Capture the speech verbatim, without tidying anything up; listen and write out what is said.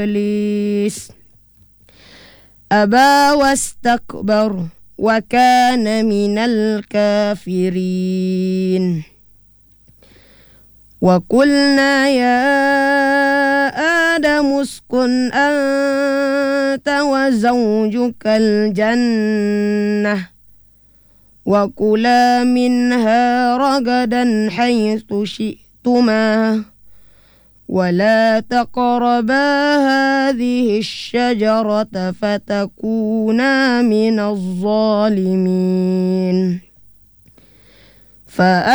إبليس أبى واستكبر وكان من الكافرين وقلنا يا آدم اسكن أنت وزوجك الجنة وكلا منها رغدا حيث شئتما ولا تقربا هذه الشجرة فتكونا من الظالمين.